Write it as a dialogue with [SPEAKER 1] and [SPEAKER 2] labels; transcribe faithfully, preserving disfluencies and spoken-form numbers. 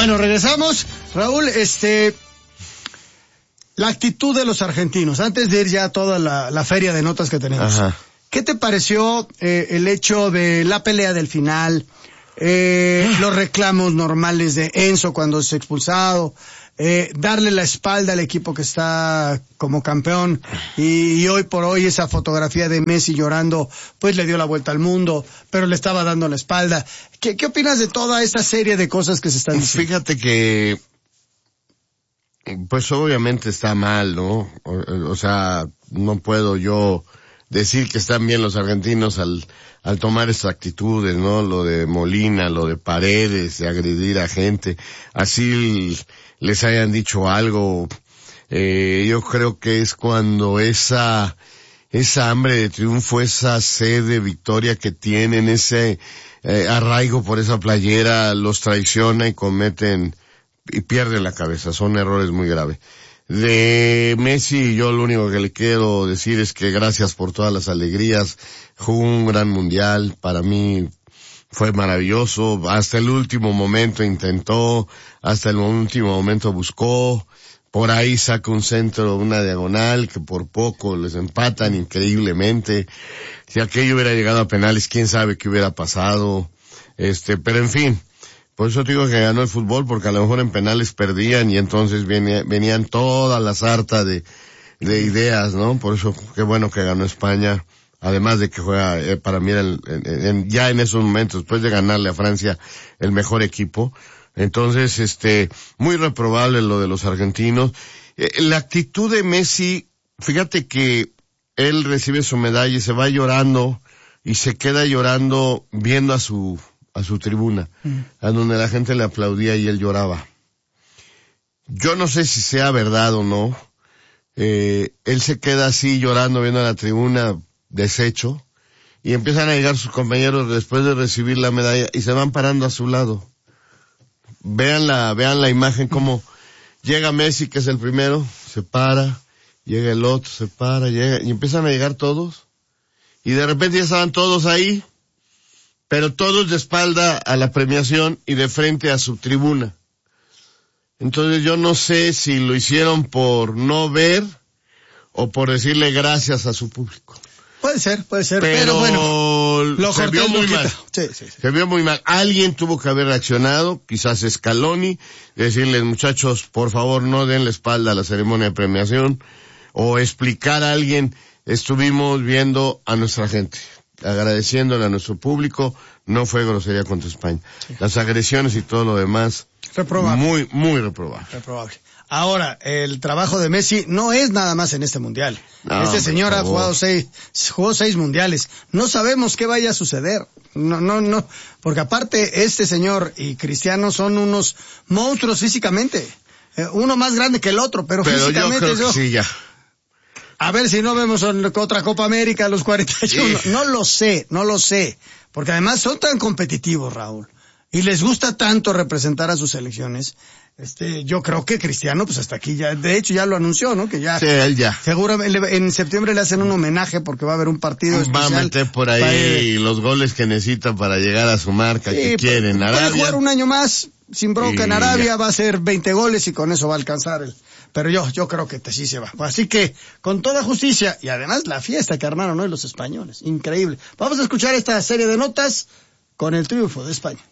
[SPEAKER 1] Bueno, regresamos. Raúl, este... la actitud de los argentinos, antes de ir ya a toda la, la feria de notas que tenemos. Ajá. ¿Qué te pareció eh, el hecho de la pelea del final, eh, los reclamos normales de Enzo cuando es expulsado, eh, darle la espalda al equipo que está como campeón y, y hoy por hoy esa fotografía de Messi llorando, pues le dio la vuelta al mundo, pero le estaba dando la espalda? ¿Qué, qué opinas de toda esta serie de cosas que se están diciendo?
[SPEAKER 2] Fíjate que pues obviamente está mal, ¿no? O, o sea, no puedo yo decir que están bien los argentinos al, al tomar estas actitudes, ¿no? Lo de Molina, lo de Paredes, de agredir a gente, así les hayan dicho algo. Eh, yo creo que es cuando esa, esa hambre de triunfo, esa sed de victoria que tienen, ese eh, arraigo por esa playera, los traiciona y cometen y pierde la cabeza. Son errores muy graves. De Messi, yo lo único que le quiero decir es que gracias por todas las alegrías. Jugó un gran mundial. Para mí fue maravilloso. Hasta el último momento intentó, hasta el último momento buscó. Por ahí saca un centro, una diagonal, que por poco les empatan increíblemente. Si aquello hubiera llegado a penales, quién sabe qué hubiera pasado. Este, pero en fin. Por eso te digo que ganó el fútbol, porque a lo mejor en penales perdían y entonces venía, venían todas las sarta de, de ideas, ¿no? Por eso, qué bueno que ganó España, además de que juega, eh, para mí, el, en, en, ya en esos momentos, después de ganarle a Francia, el mejor equipo. Entonces, este, muy reprobable lo de los argentinos. Eh, la actitud de Messi, fíjate que él recibe su medalla y se va llorando, y se queda llorando viendo a su a su tribuna, mm. a donde la gente le aplaudía y él lloraba. Yo no sé si sea verdad o no, eh, él se queda así llorando viendo a la tribuna, deshecho, y empiezan a llegar sus compañeros después de recibir la medalla y se van parando a su lado. Vean la, vean la imagen como llega Messi, que es el primero, se para, llega el otro, se para, llega, y empiezan a llegar todos, y de repente ya estaban todos ahí, pero todos de espalda a la premiación y de frente a su tribuna. Entonces yo no sé si lo hicieron por no ver o por decirle gracias a su público.
[SPEAKER 1] Puede ser, puede ser, pero,
[SPEAKER 2] pero
[SPEAKER 1] bueno,
[SPEAKER 2] lo se vio muy mal.
[SPEAKER 1] Sí, sí, sí.
[SPEAKER 2] Se vio muy mal. Alguien tuvo que haber reaccionado, quizás Scaloni, decirles, muchachos, por favor no den la espalda a la ceremonia de premiación, o explicar a alguien, estuvimos viendo a nuestra gente, agradeciéndole a nuestro público, no fue grosería contra España. Sí. Las agresiones y todo lo demás, reprobable. Muy, muy reprobable.
[SPEAKER 1] Reprobable. Ahora, el trabajo de Messi no es nada más en este mundial. No, este señor ha jugado seis, jugó seis mundiales. No sabemos qué vaya a suceder. No, no, no, porque aparte este señor y Cristiano son unos monstruos físicamente. Eh, uno más grande que el otro, pero, pero físicamente
[SPEAKER 2] yo creo que
[SPEAKER 1] yo...
[SPEAKER 2] sí, ya.
[SPEAKER 1] A ver si no vemos otra Copa América a los cuarenta y uno. Sí. No lo sé, no lo sé. Porque además son tan competitivos, Raúl. Y les gusta tanto representar a sus selecciones. Este, yo creo que Cristiano, pues hasta aquí ya, de hecho ya lo anunció, ¿no? Que ya.
[SPEAKER 2] Sí, él ya.
[SPEAKER 1] Seguramente en septiembre le hacen un homenaje porque va a haber un partido
[SPEAKER 2] va
[SPEAKER 1] especial.
[SPEAKER 2] Va a meter por ahí para... los goles que necesita para llegar a su marca, sí, que quiere en Arabia.
[SPEAKER 1] Puede jugar un año más sin bronca y en Arabia, ya. Va a hacer veinte goles y con eso va a alcanzar el... Pero yo, yo creo que sí se va. Así que, con toda justicia, y además la fiesta que armaron hoy los españoles. Increíble. Vamos a escuchar esta serie de notas con el triunfo de España.